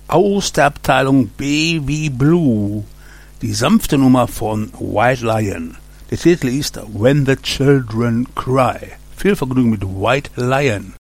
aus der Abteilung B wie Blue, die sanfte Nummer von White Lion. Der Titel ist When the Children Cry. Viel Vergnügen mit White Lion.